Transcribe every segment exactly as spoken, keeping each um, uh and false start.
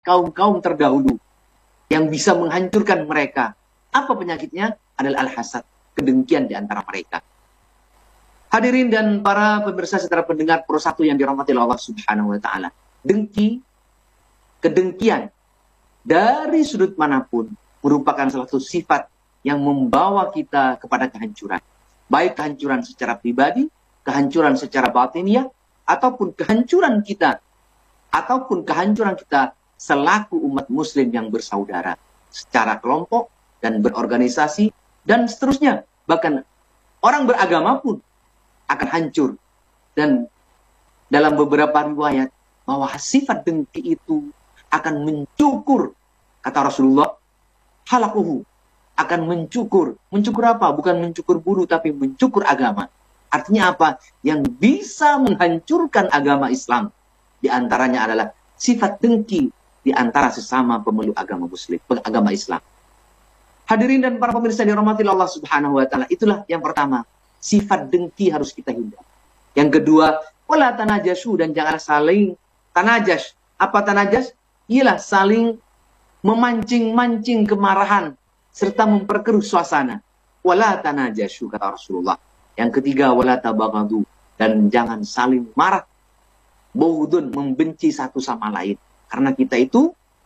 kaum-kaum terdahulu yang bisa menghancurkan mereka. Apa penyakitnya? Adalah al-hasad, kedengkian di antara mereka. Hadirin dan para pemirsa secara pendengar persatu yang dirahmati Allah Subhanahu wa taala. Dengki, kedengkian dari sudut manapun merupakan salah satu sifat yang membawa kita kepada kehancuran. Baik kehancuran secara pribadi, kehancuran secara batiniah, ataupun kehancuran kita, ataupun kehancuran kita selaku umat muslim yang bersaudara. Secara kelompok dan berorganisasi dan seterusnya. Bahkan orang beragama pun akan hancur. Dan dalam beberapa riwayat bahwa sifat dengki itu akan mencukur, kata Rasulullah, halakuhu, akan mencukur. Mencukur apa? Bukan mencukur bulu, tapi mencukur agama. Artinya apa? Yang bisa menghancurkan agama Islam. Di antaranya adalah sifat dengki di antara sesama pemeluk agama muslim, agama Islam. Hadirin dan para pemirsa dirahmati Allah Subhanahu wa taala, itulah yang pertama. Sifat dengki harus kita hindari. Yang kedua, wala tanajashu, dan jangan saling tanajas. Apa tanajas? Ialah saling memancing-mancing kemarahan serta memperkeruh suasana. Wala tanajashu, kata Rasulullah. Yang ketiga, wala tabaghadu, dan jangan saling marah. Bughdun, membenci satu sama lain. Karena kita itu,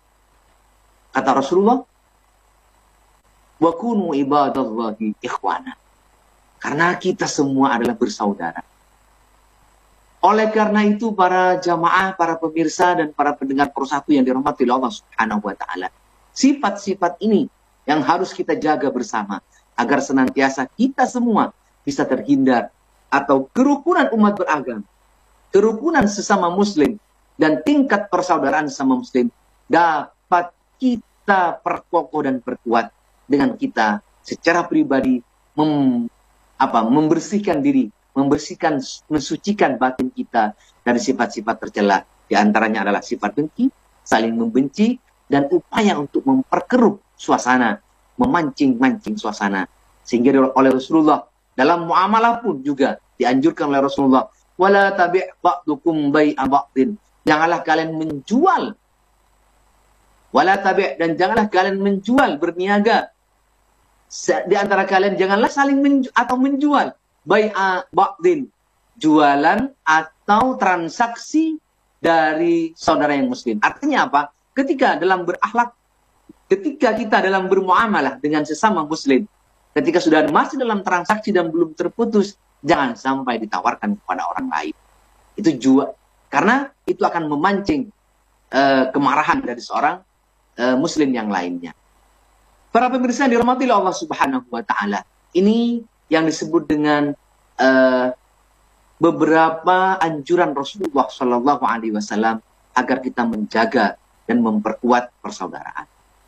kata Rasulullah, wa kunu ibadallahi ikhwana. Karena kita semua adalah bersaudara. Oleh karena itu, para jamaah, para pemirsa, dan para pendengar persatu yang dirahmati Allah Subhanahu wa taala, sifat-sifat ini yang harus kita jaga bersama agar senantiasa kita semua bisa terhindar atau kerukunan umat beragama, kerukunan sesama muslim, dan tingkat persaudaraan sesama muslim dapat kita perkokoh dan perkuat dengan kita secara pribadi mem apa membersihkan diri, membersihkan, mensucikan batin kita dari sifat-sifat tercela. Di antaranya adalah sifat dengki, saling membenci, dan upaya untuk memperkeruh suasana, memancing-mancing suasana. Sehingga oleh Rasulullah, dalam muamalah pun juga dianjurkan oleh Rasulullah, wala tabi' ba'dukum bai'a ba'din. Janganlah kalian menjual, wala tabi', dan janganlah kalian menjual, berniaga di antara kalian, janganlah saling menju atau menjual bai'a ba'din, jualan atau transaksi dari saudara yang muslim. Artinya apa? Ketika dalam berakhlak, ketika kita dalam bermuamalah dengan sesama muslim, ketika sudah masih dalam transaksi dan belum terputus, jangan sampai ditawarkan kepada orang lain. Itu jual, karena itu akan memancing uh, kemarahan dari seorang uh, muslim yang lainnya. Para pemirsa yang dirahmati Allah Subhanahu wa taala, ini yang disebut dengan uh, beberapa anjuran Rasulullah Shallallahu alaihi wasallam agar kita menjaga dan memperkuat persaudaraan.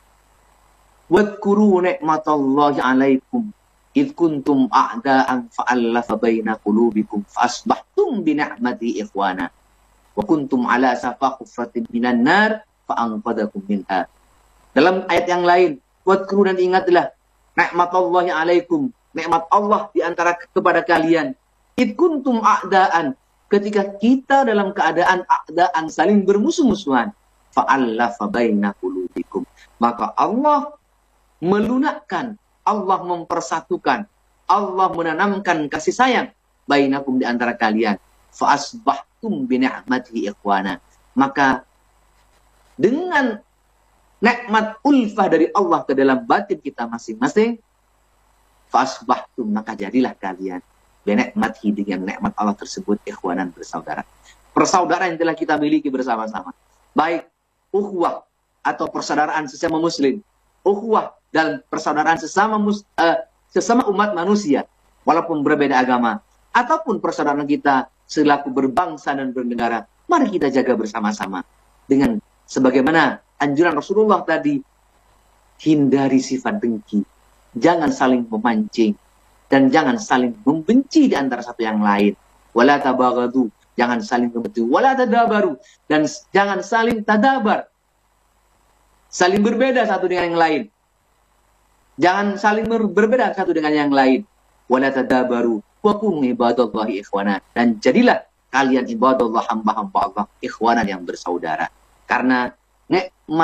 Wadhkuru ni'matallahi 'alaikum id kuntum a'da'an fa'alafa baina qulubikum fa'asbahtum bi ni'mati ikhwana wa kuntum 'ala safa hufratin minan nar fa'anqadhakum minha. Dalam ayat yang lain, wadhkuru, dan ingatlah ni'matallahi 'alaikum, nikmat Allah di antara kepada kalian. Id kuntum a'da'an, ketika kita dalam keadaan a'da'an, saling bermusuh-musuhan, fa'alafa baina qulubikum, maka Allah melunakkan, Allah mempersatukan, Allah menanamkan kasih sayang bainakum di antara kalian. Fa'asbahtum bi ni'matihi ikhwana, maka dengan nikmat ulfah dari Allah ke dalam batin kita masing-masing, fa'asbahtum, maka jadilah kalian bi ni'matihi, dengan nikmat Allah tersebut, ikhwanan, bersaudara. Persaudaraan yang telah kita miliki bersama-sama, baik ukhuwah atau persaudaraan sesama muslim, ukhuwah dan persaudaraan sesama mus, uh, sesama umat manusia walaupun berbeda agama, ataupun persaudaraan kita selaku berbangsa dan bernegara, mari kita jaga bersama-sama dengan sebagaimana anjuran Rasulullah tadi. Hindari sifat dengki, jangan saling memancing, dan jangan saling membenci di antara satu yang lain. Wala tabaghadu, jangan saling membenci. Wala tadabaru, dan jangan saling tadabar, saling berbeda satu dengan yang lain. Jangan saling berbeda satu dengan yang lain. Wala tadabaru wa kunu ibadallahi ikhwana, dan jadilah kalian ibadallah, hamba-hamba Allah, ikhwanan, yang bersaudara. Karena nikmat